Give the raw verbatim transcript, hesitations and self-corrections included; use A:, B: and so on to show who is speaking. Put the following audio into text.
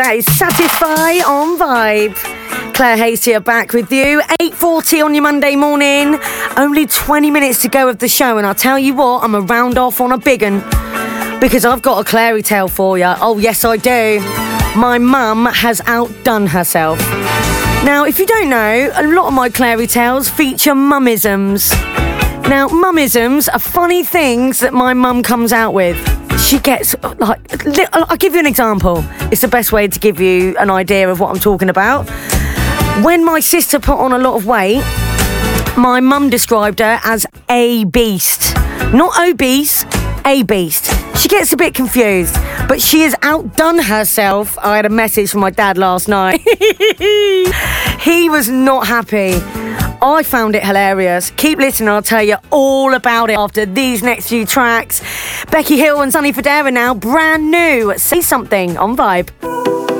A: That is Satisfy on Vibe. Claire Hayes here, back with you. eight forty on your Monday morning. Only twenty minutes to go of the show, and I'll tell you what, I'm a round off on a big un. Because I've got a Clary tale for you. Oh, yes, I do. My mum has outdone herself. Now, if you don't know, a lot of my Clary tales feature mummisms. Now, mummisms are funny things that my mum comes out with. She gets, like, I'll give you an example. It's the best way to give you an idea of what I'm talking about. When my sister put on a lot of weight, my mum described her as a beast. Not obese, a beast. She gets a bit confused, but she has outdone herself. I had a message from my dad last night. He was not happy. I found it hilarious. Keep listening, I'll tell you all about it after these next few tracks. Becky Hill and Sonny Fodera now, brand new. Say Something on Vibe.